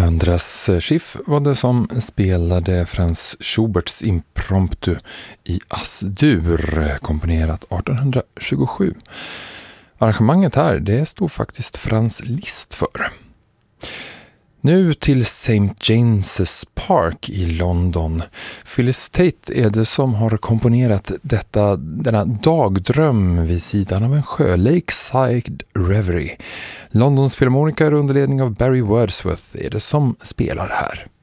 Andreas Schiff var det som spelade Franz Schuberts impromptu i As-dur, komponerat 1827. Arrangemanget här, det stod faktiskt Franz Liszt för. Nu till St. James's Park i London. Phyllis Tate är det som har komponerat denna dagdröm vid sidan av en sjö, Lakeside Reverie. Londons filharmoniker under ledning av Barry Wordsworth är det som spelar här.